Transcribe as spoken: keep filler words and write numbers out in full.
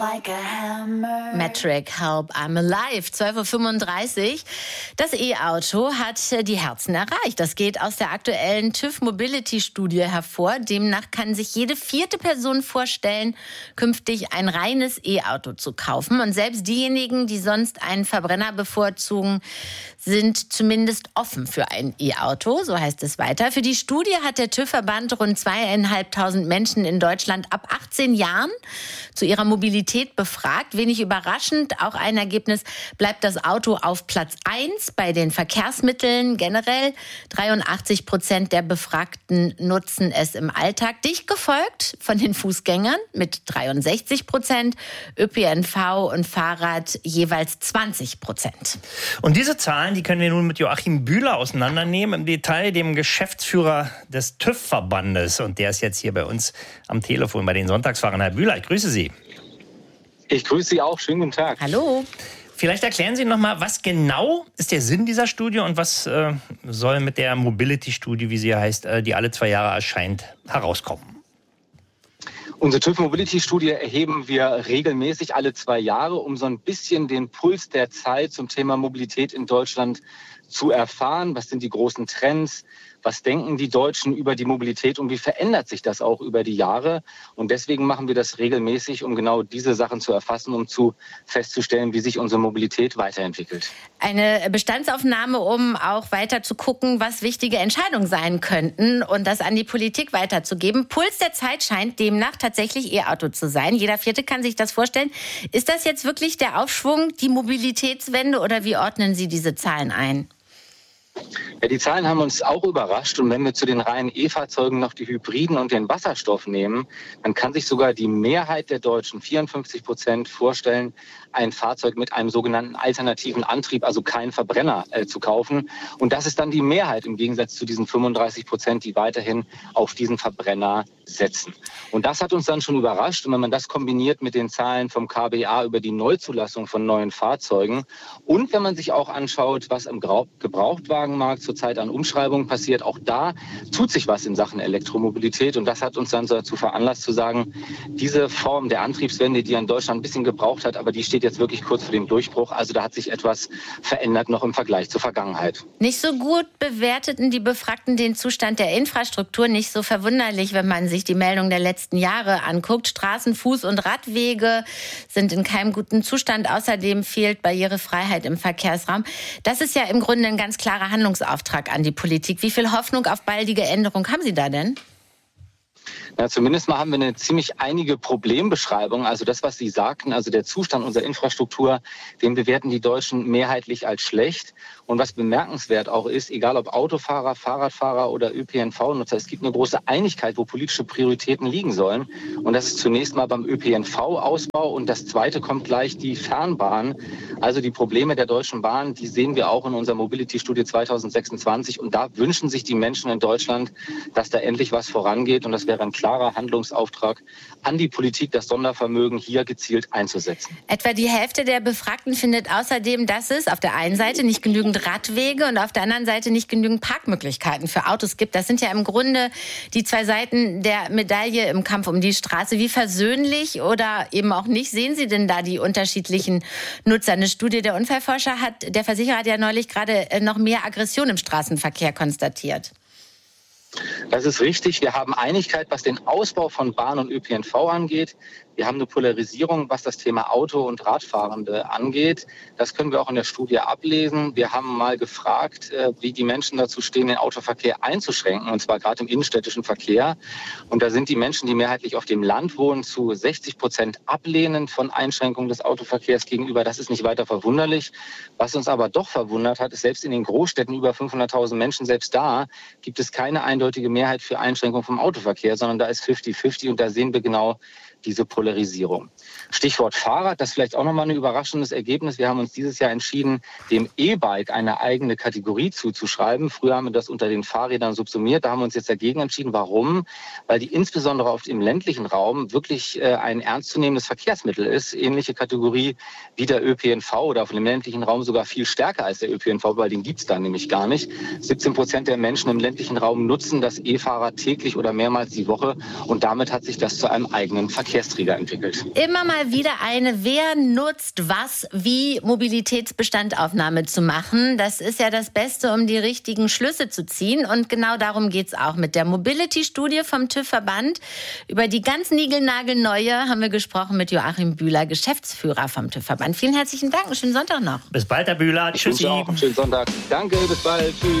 Like a hammer. Metric, Help, I'm Alive, zwölf Uhr fünfunddreißig. Das E-Auto hat die Herzen erreicht. Das geht aus der aktuellen TÜV Mobility-Studie hervor. Demnach kann sich jede vierte Person vorstellen, künftig ein reines E-Auto zu kaufen. Und selbst diejenigen, die sonst einen Verbrenner bevorzugen, sind zumindest offen für ein E-Auto. So heißt es weiter. Für die Studie hat der TÜV-Verband rund zweieinhalbtausend Menschen in Deutschland ab achtzehn Jahren zu ihrer Mobilität befragt. Wenig überraschend, auch ein Ergebnis, bleibt das Auto auf Platz eins bei den Verkehrsmitteln generell. dreiundachtzig Prozent der Befragten nutzen es im Alltag. Dicht gefolgt von den Fußgängern mit dreiundsechzig Prozent, Ö P N V und Fahrrad jeweils zwanzig Prozent. Und diese Zahlen, die können wir nun mit Joachim Bühler auseinandernehmen, im Detail, dem Geschäftsführer des TÜV-Verbandes. Und der ist jetzt hier bei uns am Telefon bei den Sonntagsfahrern. Herr Bühler, ich grüße Sie. Ich grüße Sie auch. Schönen guten Tag. Hallo. Vielleicht erklären Sie noch mal, was genau ist der Sinn dieser Studie und was äh, soll mit der Mobility-Studie, wie sie heißt, äh, die alle zwei Jahre erscheint, herauskommen? Unsere TÜV Mobility-Studie erheben wir regelmäßig alle zwei Jahre, um so ein bisschen den Puls der Zeit zum Thema Mobilität in Deutschland zu erfahren. Was sind die großen Trends? Was denken die Deutschen über die Mobilität und wie verändert sich das auch über die Jahre? Und deswegen machen wir das regelmäßig, um genau diese Sachen zu erfassen, um zu festzustellen, wie sich unsere Mobilität weiterentwickelt. Eine Bestandsaufnahme, um auch weiter zu gucken, was wichtige Entscheidungen sein könnten und das an die Politik weiterzugeben. Puls der Zeit scheint demnach tatsächlich E-Auto zu sein. Jeder Vierte kann sich das vorstellen. Ist das jetzt wirklich der Aufschwung, die Mobilitätswende, oder wie ordnen Sie diese Zahlen ein? Ja, die Zahlen haben uns auch überrascht. Und wenn wir zu den reinen E-Fahrzeugen noch die Hybriden und den Wasserstoff nehmen, dann kann sich sogar die Mehrheit der Deutschen, vierundfünfzig Prozent, vorstellen, ein Fahrzeug mit einem sogenannten alternativen Antrieb, also kein Verbrenner, äh, zu kaufen. Und das ist dann die Mehrheit im Gegensatz zu diesen fünfunddreißig Prozent, die weiterhin auf diesen Verbrenner setzen. Und das hat uns dann schon überrascht. Und wenn man das kombiniert mit den Zahlen vom K B A über die Neuzulassung von neuen Fahrzeugen und wenn man sich auch anschaut, was im Gebrauchtwagenmarkt zurzeit an Umschreibungen passiert, auch da tut sich was in Sachen Elektromobilität. Und das hat uns dann so dazu veranlasst zu sagen, diese Form der Antriebswende, die in Deutschland ein bisschen gebraucht hat, aber die steht jetzt wirklich kurz vor dem Durchbruch. Also da hat sich etwas verändert noch im Vergleich zur Vergangenheit. Nicht so gut bewerteten die Befragten den Zustand der Infrastruktur. Nicht so verwunderlich, wenn man sich die Meldung der letzten Jahre anguckt. Straßen, Fuß- und Radwege sind in keinem guten Zustand. Außerdem fehlt Barrierefreiheit im Verkehrsraum. Das ist ja im Grunde ein ganz klarer Handlungsauftrag an die Politik. Wie viel Hoffnung auf baldige Änderung haben Sie da denn? Ja, zumindest mal haben wir eine ziemlich einige Problembeschreibung. Also das, was Sie sagten, also der Zustand unserer Infrastruktur, den bewerten die Deutschen mehrheitlich als schlecht. Und was bemerkenswert auch ist, egal ob Autofahrer, Fahrradfahrer oder Ö P N V-Nutzer, es gibt eine große Einigkeit, wo politische Prioritäten liegen sollen. Und das ist zunächst mal beim Ö P N V-Ausbau und das Zweite kommt gleich die Fernbahn. Also die Probleme der Deutschen Bahn, die sehen wir auch in unserer Mobility-Studie zweitausendsechsundzwanzig. Und da wünschen sich die Menschen in Deutschland, dass da endlich was vorangeht. Und das wäre ein klarer Handlungsauftrag an die Politik, das Sondervermögen hier gezielt einzusetzen. Etwa die Hälfte der Befragten findet außerdem, dass es auf der einen Seite nicht genügend Radwege und auf der anderen Seite nicht genügend Parkmöglichkeiten für Autos gibt. Das sind ja im Grunde die zwei Seiten der Medaille im Kampf um die Straße. Wie versöhnlich oder eben auch nicht sehen Sie denn da die unterschiedlichen Nutzer? Eine Studie der Unfallforscher hat, der Versicherer hat ja neulich gerade noch mehr Aggression im Straßenverkehr konstatiert. Das ist richtig. Wir haben Einigkeit, was den Ausbau von Bahn und Ö P N V angeht. Wir haben eine Polarisierung, was das Thema Auto- und Radfahrende angeht. Das können wir auch in der Studie ablesen. Wir haben mal gefragt, wie die Menschen dazu stehen, den Autoverkehr einzuschränken, und zwar gerade im innenstädtischen Verkehr. Und da sind die Menschen, die mehrheitlich auf dem Land wohnen, zu sechzig Prozent ablehnend von Einschränkungen des Autoverkehrs gegenüber. Das ist nicht weiter verwunderlich. Was uns aber doch verwundert hat, ist, selbst in den Großstädten über fünfhunderttausend Menschen, selbst da gibt es keine eindeutige Mehrheit für Einschränkungen vom Autoverkehr, sondern da ist fünfzig fünfzig und da sehen wir genau diese Polarisierung. Stichwort Fahrrad, das ist vielleicht auch nochmal ein überraschendes Ergebnis. Wir haben uns dieses Jahr entschieden, dem E-Bike eine eigene Kategorie zuzuschreiben. Früher haben wir das unter den Fahrrädern subsumiert. Da haben wir uns jetzt dagegen entschieden. Warum? Weil die insbesondere auf dem ländlichen Raum wirklich äh, ein ernstzunehmendes Verkehrsmittel ist. Ähnliche Kategorie wie der Ö P N V oder auf dem ländlichen Raum sogar viel stärker als der Ö P N V, weil den gibt es da nämlich gar nicht. siebzehn Prozent der Menschen im ländlichen Raum nutzen das E-Fahrrad täglich oder mehrmals die Woche und damit hat sich das zu einem eigenen Verkehrsträger weiterentwickelt. Immer mal wieder eine, wer nutzt was, wie Mobilitätsbestandaufnahme zu machen. Das ist ja das Beste, um die richtigen Schlüsse zu ziehen. Und genau darum geht's auch mit der Mobility-Studie vom TÜV-Verband. Über die ganz niegelnagelneue haben wir gesprochen mit Joachim Bühler, Geschäftsführer vom TÜV-Verband. Vielen herzlichen Dank. Schönen Sonntag noch. Bis bald, Herr Bühler. Ich Tschüssi. wünsche auch einen schönen Sonntag. Danke, bis bald. Tschüss.